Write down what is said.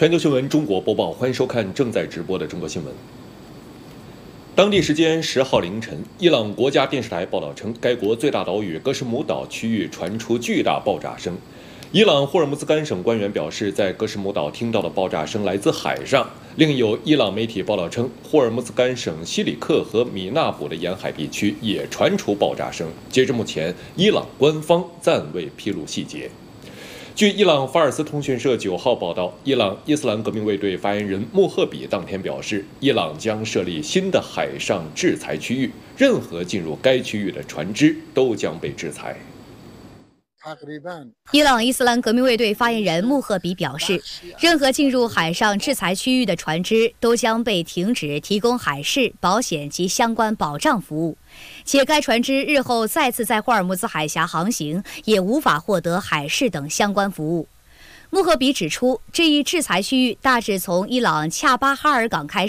全球新闻中国播报，欢迎收看正在直播的中国新闻。当地时间10号凌晨，伊朗国家电视台报道称，该国最大岛屿格什姆岛区域传出巨大爆炸声。伊朗霍尔木兹干省官员表示，在格什姆岛听到的爆炸声来自海上。另有伊朗媒体报道称，霍尔木兹干省西里克和米纳卜的沿海地区也传出爆炸声。截至目前，伊朗官方暂未披露细节。据伊朗法尔斯通讯社9号报道，伊朗伊斯兰革命卫队发言人穆赫比当天表示，伊朗将设立新的海上制裁区域，任何进入该区域的船只都将被制裁。 伊朗伊斯兰革命卫队发言人穆赫比表示，任何进入海上制裁区域的船只都将被停止提供海事、保险及相关保障服务，且该船只日后再次在霍尔木兹海峡航行也无法获得海事等相关服务。穆赫比指出，这一制裁区域大致从伊朗恰巴哈尔港开